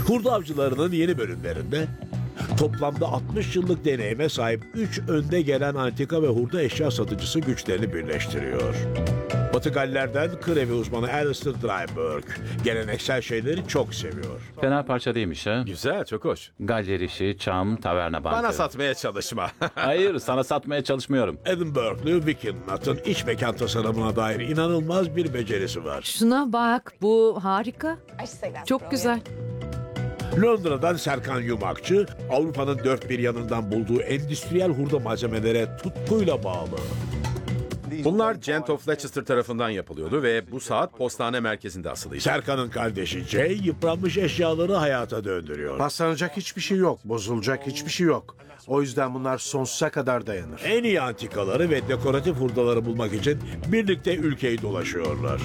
Hurda avcılarının yeni bölümlerinde toplamda 60 yıllık deneyime sahip 3 önde gelen antika ve hurda eşya satıcısı güçlerini birleştiriyor. Batı Galler'den kır evi uzmanı Alistair Dryburgh geleneksel şeyleri çok seviyor. Fena parça değilmiş ha. Güzel, çok hoş. Galler işi, çam, taverna bankı. Bana satmaya çalışma. Hayır, sana satmaya çalışmıyorum. Edinburgh'lu Vicky Nutt'ın iç mekan tasarımına dair inanılmaz bir becerisi var. Şuna bak, bu harika. Çok güzel. Londra'dan Serkan Yumakçı, Avrupa'nın dört bir yanından bulduğu endüstriyel hurda malzemelere tutkuyla bağlı. Bunlar Gent of Leicester tarafından yapılıyordu ve bu saat postane merkezinde asılıydı. Serkan'ın kardeşi Jay, yıpranmış eşyaları hayata döndürüyor. Paslanacak hiçbir şey yok, bozulacak hiçbir şey yok. O yüzden bunlar sonsuza kadar dayanır. En iyi antikaları ve dekoratif hurdaları bulmak için birlikte ülkeyi dolaşıyorlar.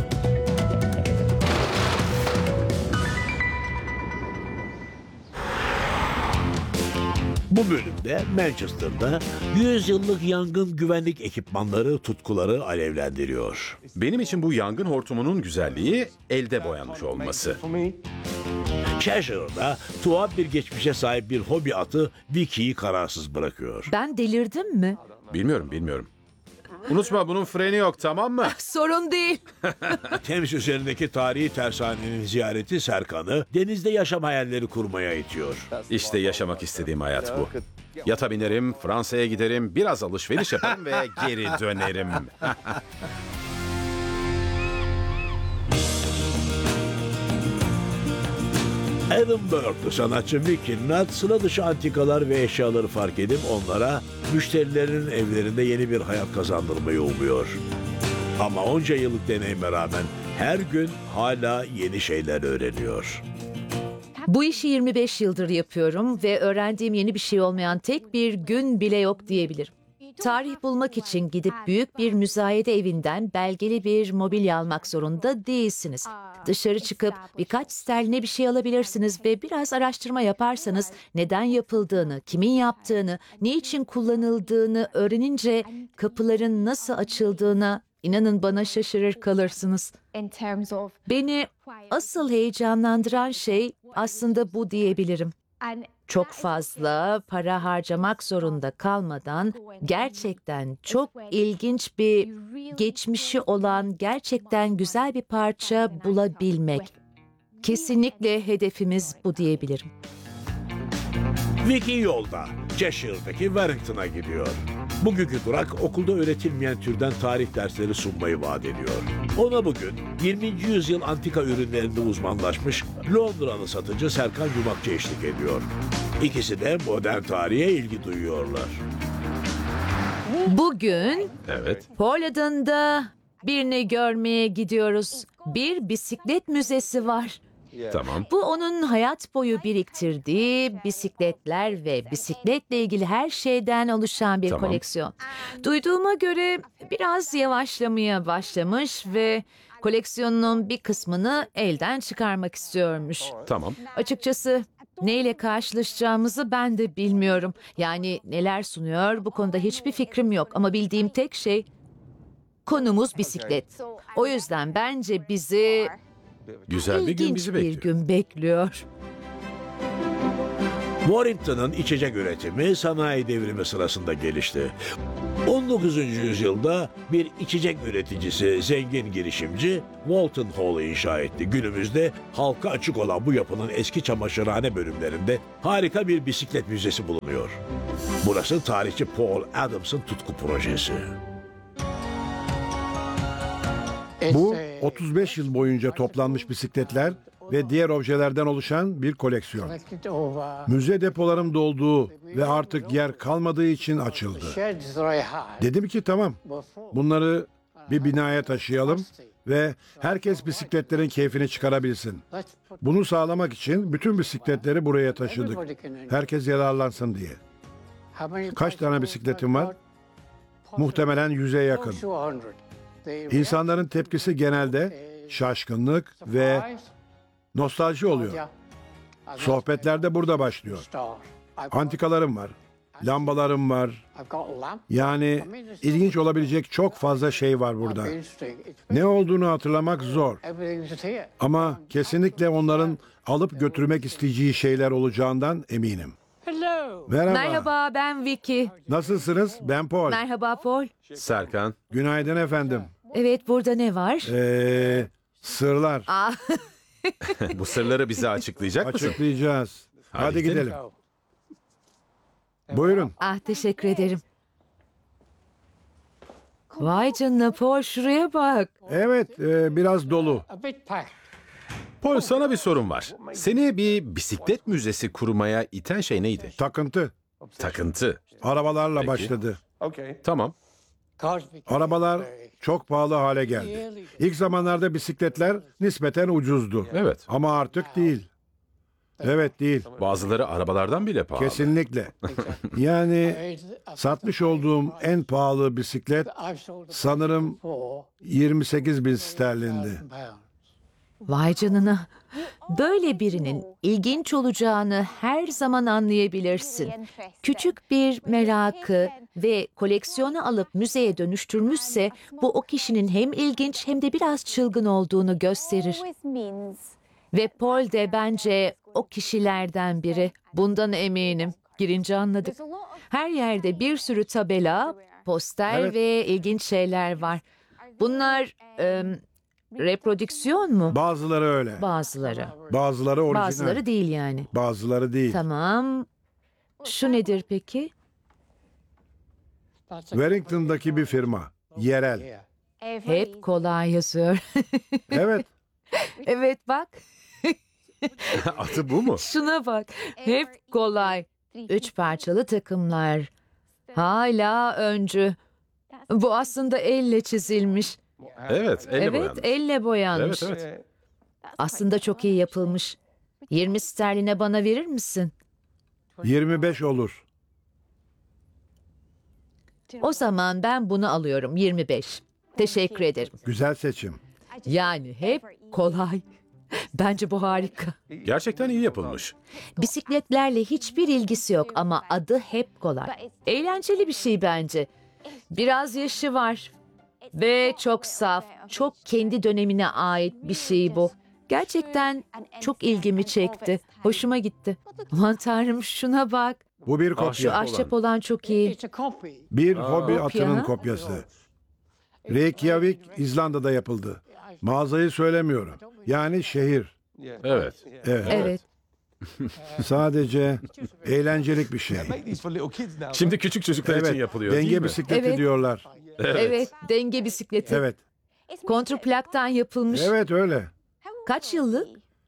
Bu bölümde Manchester'da 100 yıllık yangın güvenlik ekipmanları tutkuları alevlendiriyor. Benim için bu yangın hortumunun güzelliği elde boyanmış olması. Cheshire'da tuhaf bir geçmişe sahip bir hobi atı Vicky'yi kararsız bırakıyor. Ben delirdim mi? Bilmiyorum. Unutma, bunun freni yok, tamam mı? Sorun değil. Temiz üzerindeki tarihi tersanenin ziyareti Serkan'ı denizde yaşam hayalleri kurmaya itiyor. İşte yaşamak istediğim hayat bu. Yata binerim, Fransa'ya giderim, biraz alışveriş yaparım ve geri dönerim. Edinburgh'lu sanatçı Vicky Nutt sıra dışı antikalar ve eşyaları fark edip onlara müşterilerinin evlerinde yeni bir hayat kazandırmayı umuyor. Ama onca yıllık deneyime rağmen her gün hala yeni şeyler öğreniyor. Bu işi 25 yıldır yapıyorum ve öğrendiğim yeni bir şey olmayan tek bir gün bile yok diyebilirim. Tarih bulmak için gidip büyük bir müzayede evinden belgeli bir mobilya almak zorunda değilsiniz. Dışarı çıkıp birkaç sterline bir şey alabilirsiniz ve biraz araştırma yaparsanız neden yapıldığını, kimin yaptığını, niçin kullanıldığını öğrenince kapıların nasıl açıldığına inanın bana şaşırır kalırsınız. Beni asıl heyecanlandıran şey aslında bu diyebilirim. Çok fazla para harcamak zorunda kalmadan gerçekten çok ilginç bir geçmişi olan gerçekten güzel bir parça bulabilmek. Kesinlikle hedefimiz bu diyebilirim. Vicky yolda, Cheshire'daki Warrington'a gidiyor. Bugünkü durak okulda öğretilmeyen türden tarih dersleri sunmayı vaat ediyor. Ona bugün 20. yüzyıl antika ürünlerinde uzmanlaşmış Londralı satıcı Serkan Yumakçı eşlik ediyor. İkisi de modern tarihe ilgi duyuyorlar. Bugün Evet. Portland'da birini görmeye gidiyoruz. Bir bisiklet müzesi var. Tamam. Bu onun hayat boyu biriktirdiği bisikletler ve bisikletle ilgili her şeyden oluşan bir Tamam. koleksiyon. Duyduğuma göre biraz yavaşlamaya başlamış ve koleksiyonunun bir kısmını elden çıkarmak istiyormuş. Tamam. Açıkçası neyle karşılaşacağımızı ben de bilmiyorum. Yani neler sunuyor bu konuda hiçbir fikrim yok ama bildiğim tek şey konumuz bisiklet. O yüzden bence bizi Güzel bir gün İlginç bizi bir bekliyor. gün bekliyor. Warrington'ın içecek üretimi sanayi devrimi sırasında gelişti. 19. yüzyılda bir içecek üreticisi, zengin girişimci Walton Hall'ı inşa etti. Günümüzde halka açık olan bu yapının eski çamaşırhane bölümlerinde harika bir bisiklet müzesi bulunuyor. Burası tarihçi Paul Adams'ın tutku projesi. Bu 35 yıl boyunca toplanmış bisikletler ve diğer objelerden oluşan bir koleksiyon. Müze depolarım dolduğu ve artık yer kalmadığı için açıldı. Dedim ki tamam, bunları bir binaya taşıyalım ve herkes bisikletlerin keyfini çıkarabilsin. Bunu sağlamak için bütün bisikletleri buraya taşıdık. Herkes yararlansın diye. Kaç tane bisikletim var? Muhtemelen 100'e yakın. İnsanların tepkisi genelde şaşkınlık ve nostalji oluyor. Sohbetler de burada başlıyor. Antikalarım var. lambalarım var. Yani ilginç olabilecek çok fazla şey var burada. Ne olduğunu hatırlamak zor. Ama kesinlikle onların alıp götürmek isteyeceği şeyler olacağından eminim. Merhaba. Merhaba, ben Vicky. Nasılsınız? Ben Paul. Merhaba Paul. Serkan, Günaydın efendim. Evet, burada ne var? Sırlar. Aa, bu sırları bize açıklayacak mısın? Açıklayacağız. Hadi gidelim. gidelim. Buyurun. teşekkür ederim. Vay canına Paul, şuraya bak. Evet, biraz dolu. Paul, sana bir sorum var. Seni bir bisiklet müzesi kurmaya iten şey neydi? Takıntı. Takıntı. Arabalarla Peki. başladı. Tamam. Arabalar çok pahalı hale geldi. İlk zamanlarda bisikletler nispeten ucuzdu. Evet. Ama artık değil. Evet değil. Bazıları arabalardan bile pahalı. Kesinlikle. Yani satmış olduğum en pahalı bisiklet sanırım 28 bin sterlindi. Vay canına. Böyle birinin ilginç olacağını her zaman anlayabilirsin. Küçük bir merakı ve koleksiyonu alıp müzeye dönüştürmüşse bu o kişinin hem ilginç hem de biraz çılgın olduğunu gösterir. Ve Paul de bence o kişilerden biri. Bundan eminim. Girince anladık. Her yerde bir sürü tabela, poster Evet. ve ilginç şeyler var. Bunlar reprodüksiyon mu? Bazıları öyle. Bazıları. Bazıları orijinal. Bazıları değil yani. Bazıları değil. Tamam. Şu nedir peki? Wellington'daki bir firma. Yerel. Hep kolay yazıyor. Evet. Evet bak. Adı bu mu? Şuna bak. Hep kolay. 3 parçalı takımlar. Hala öncü. Bu aslında elle çizilmiş. Evet, elle Evet, boyanmış. elle boyanmış. Evet, evet. Aslında çok iyi yapılmış. 20 sterline bana verir misin? 25 olur. O zaman ben bunu alıyorum. 25. Teşekkür ederim. Güzel seçim. Yani hep kolay. Bence bu harika. Gerçekten iyi yapılmış. Bisikletlerle hiçbir ilgisi yok ama adı hep kolay. Eğlenceli bir şey bence. Biraz yaşı var. Ve çok saf, çok kendi dönemine ait bir şey bu. Gerçekten çok ilgimi çekti. Hoşuma gitti. Aman tanrım şuna bak. Bu bir Şu kopya. ahşap olan çok iyi. Bir hobi Kopya, atının ha? kopyası. Reykjavik, İzlanda'da yapıldı. Mağazayı söylemiyorum. Yani şehir. Evet. Evet. Evet. Sadece eğlencelik bir şey. Şimdi küçük çocuklar için yapılıyor değil Denge mi? bisikleti Evet. diyorlar. Evet, denge bisikleti. Evet. Kontrplaktan yapılmış. Evet öyle. Kaç yıllık?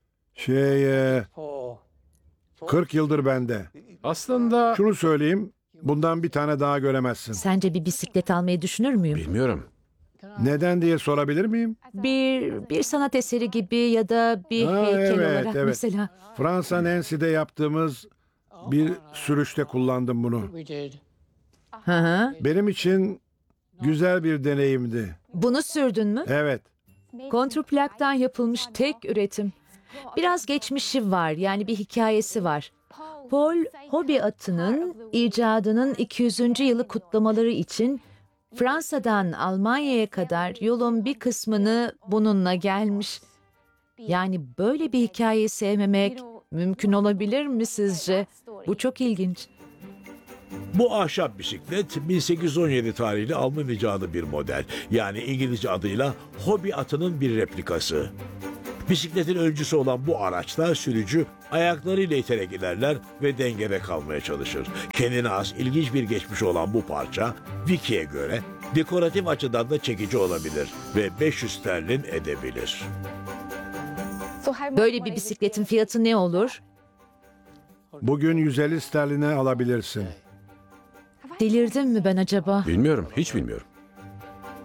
40 yıldır bende. Aslında Şunu söyleyeyim. Bundan bir tane daha göremezsin. Sence bir bisiklet almayı düşünür müyüm? bilmiyorum. Neden diye sorabilir miyim? Bir sanat eseri gibi ya da bir heykel olarak mesela. Fransa Nancy'de yaptığımız bir sürüşte kullandım bunu. Hı hı. Benim için güzel bir deneyimdi. Bunu sürdün mü? Evet. Kontrplaktan yapılmış tek üretim. Biraz geçmişi var, yani bir hikayesi var. Paul, hobi atının icadının 200. yılı kutlamaları için Fransa'dan Almanya'ya kadar yolun bir kısmını bununla gelmiş. Yani böyle bir hikayeyi sevmemek mümkün olabilir mi sizce? Bu çok ilginç. Bu ahşap bisiklet 1817 tarihli Alman icadı bir model. Yani İngilizce adıyla hobi atının bir replikası. Bisikletin öncüsü olan bu araçta sürücü ayaklarıyla iterek ilerler ve dengede kalmaya çalışır. Kendine has ilginç bir geçmişi olan bu parça Vicky'ye göre dekoratif açıdan da çekici olabilir ve 500 sterlin edebilir. Böyle bir bisikletin fiyatı ne olur? Bugün 150 sterline alabilirsin. Delirdim mi ben acaba? Bilmiyorum, hiç bilmiyorum.